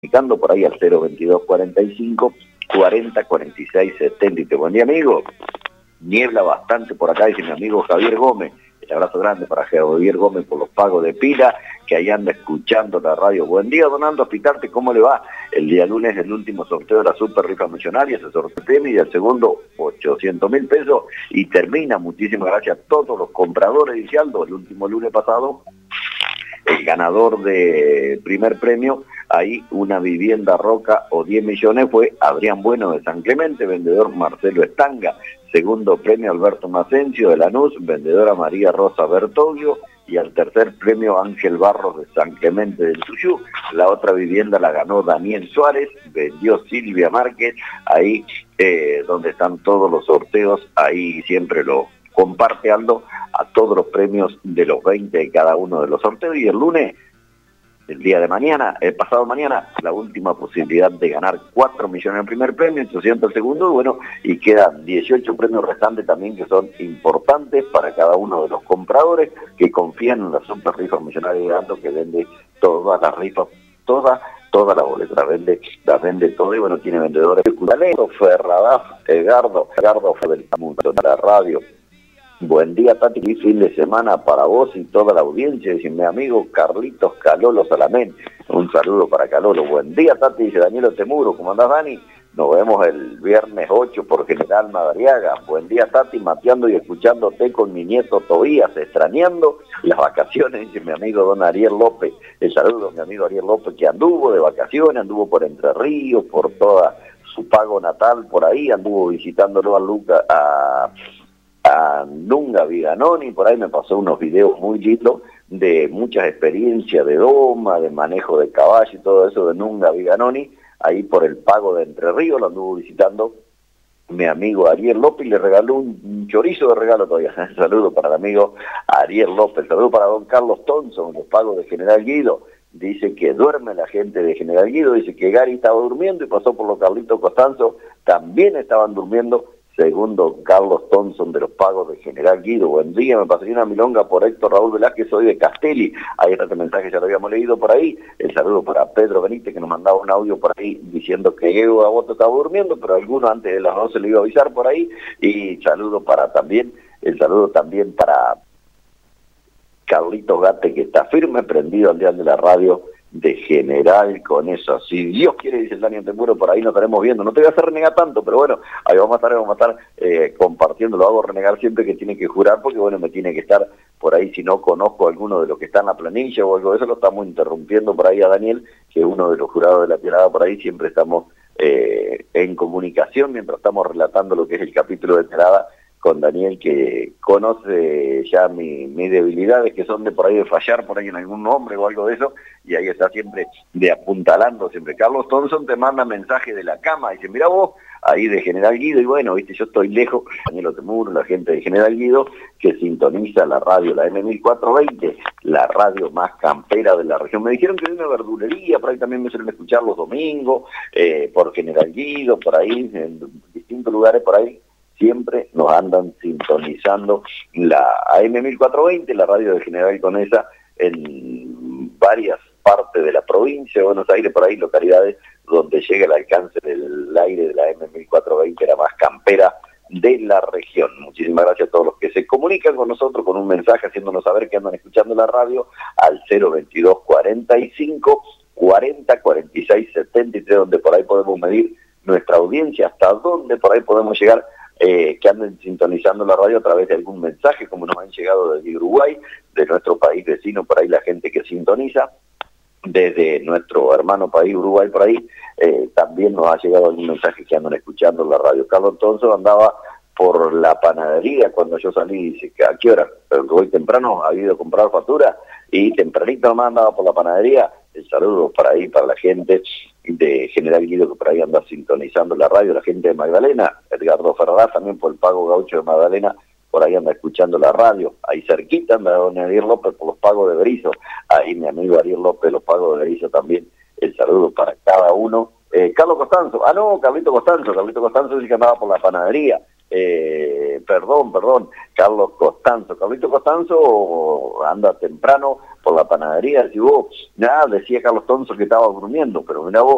Comunicando por ahí al 022 45 40 46 70. Buen día, amigo. Niebla bastante por acá, dice mi amigo Javier Gómez. El abrazo grande para Javier Gómez por los pagos de pila, que ahí anda escuchando la radio. Buen día, don Ando Pitarte, ¿cómo le va? El día lunes el último sorteo de la Super Rifa Millonaria, se sorteó premio y el segundo 800.000 pesos y termina. Muchísimas gracias a todos los compradores, dice Aldo. El último lunes pasado, el ganador de primer premio, ahí una vivienda Roca o 10 millones, fue Adrián Bueno de San Clemente, vendedor Marcelo Estanga. Segundo premio Alberto Macencio de Lanús, vendedora María Rosa Bertoglio, y al tercer premio Ángel Barros de San Clemente del Tuyú. La otra vivienda la ganó Daniel Suárez, vendió Silvia Márquez, ahí donde están todos los sorteos, ahí siempre lo comparte Aldo a todos los premios de los 20 de cada uno de los sorteos. Y el lunes, el día de mañana, el pasado mañana, la última posibilidad de ganar 4 millones en el primer premio, 800 el segundo, y bueno, y quedan 18 premios restantes también que son importantes para cada uno de los compradores que confían en la Super Rifa Millonaria de Aldo, que vende todas las rifas, toda la boleta, la vende todo, y bueno, tiene vendedores Ferradaf, Edgardo del mundo de la radio. Buen día, Tati, y fin de semana para vos y toda la audiencia, dice mi amigo Carlitos Calolo Salamén. Un saludo para Calolo. Buen día, Tati, dice Daniel Temuro. ¿Cómo andás, Dani? Nos vemos el viernes 8 por General Madariaga. Buen día, Tati, mateando y escuchándote con mi nieto Tobías, extrañando las vacaciones, dice mi amigo don Ariel López. El saludo a mi amigo Ariel López, que anduvo de vacaciones, anduvo por Entre Ríos, por toda su pago natal, por ahí, anduvo visitándolo a Nunga Viganoni. Por ahí me pasó unos videos muy lindos de muchas experiencias de doma, de manejo de caballo y todo eso de Nunga Viganoni, ahí por el pago de Entre Ríos. Lo anduvo visitando mi amigo Ariel López y le regaló un chorizo de regalo todavía. Saludo para el amigo Ariel López. Saludo para don Carlos Thompson, los pagos de General Guido. Dice que duerme la gente de General Guido, dice que Gary estaba durmiendo y pasó por los Carlitos Costanzo, también estaban durmiendo, según don Carlos Thompson de los pagos de General Guido. Buen día, me pasaría una milonga por Héctor Raúl Velázquez, soy de Castelli. Ahí está este mensaje, ya lo habíamos leído por ahí. El saludo para Pedro Benítez, que nos mandaba un audio por ahí diciendo que Evo Agoto estaba durmiendo, pero alguno antes de las 12 le iba a avisar por ahí. Y el saludo también para Carlitos Gate, que está firme, prendido al día de la radio de General con eso. Si Dios quiere, dice el Daniel Temuro, por ahí nos estaremos viendo. No te voy a hacer renegar tanto, pero bueno, ahí vamos a estar compartiendo. Lo hago renegar siempre que tiene que jurar, porque bueno, me tiene que estar por ahí, si no conozco a alguno de los que está en la planilla o algo de eso, lo estamos interrumpiendo por ahí a Daniel, que es uno de los jurados de la tirada por ahí. Siempre estamos en comunicación mientras estamos relatando lo que es el capítulo de tirada con Daniel, que conoce ya mis debilidades, que son de por ahí de fallar por ahí en algún nombre o algo de eso, y ahí está siempre de apuntalando siempre. Carlos Thompson te manda mensaje de la cama, dice, mira vos, ahí de General Guido, y bueno, viste, yo estoy lejos, Daniel Temuro, la gente de General Guido, que sintoniza la radio, la M1420, la radio más campera de la región. Me dijeron que hay una verdulería, por ahí también me suelen escuchar los domingos, por General Guido, por ahí, en distintos lugares por ahí, siempre nos andan sintonizando la AM1420, la radio de General Conesa, en varias partes de la provincia de Buenos Aires, por ahí localidades donde llega el alcance del aire de la AM1420, la más campera de la región. Muchísimas gracias a todos los que se comunican con nosotros con un mensaje haciéndonos saber que andan escuchando la radio al 022 45 40 46 73, donde por ahí podemos medir nuestra audiencia, hasta dónde por ahí podemos llegar, que anden sintonizando la radio a través de algún mensaje, como nos han llegado desde Uruguay, de nuestro país vecino, por ahí la gente que sintoniza, desde nuestro hermano país Uruguay por ahí, también nos ha llegado algún mensaje que andan escuchando la radio. Carlos Tonzo andaba por la panadería cuando yo salí, dice que a qué hora, hoy temprano ha ido a comprar factura, y tempranito nomás andaba por la panadería. El saludo para ahí, para la gente de General Guido, que por ahí anda sintonizando la radio, la gente de Magdalena, Edgardo Ferradás también por el Pago Gaucho de Magdalena, por ahí anda escuchando la radio. Ahí cerquita anda don Ariel López por los pagos de Berizo, ahí mi amigo Ariel López, los pagos de Berizo también. El saludo para cada uno. Carlos Costanzo, Carlito Costanzo dice que andaba por la panadería. Perdón, Carlos Costanzo. Carlito Costanzo anda temprano por la panadería. Si vos, nada, decía Carlos Costanzo que estaba durmiendo, pero mirá vos,